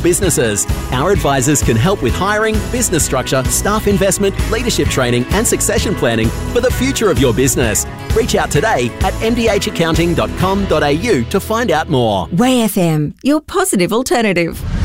businesses. Our advisors can help with hiring, business structure, staff investment, leadership training and succession planning for the future of your business. Reach out today at mdhaccounting.com.au to find out more. Way FM, your positive alternative.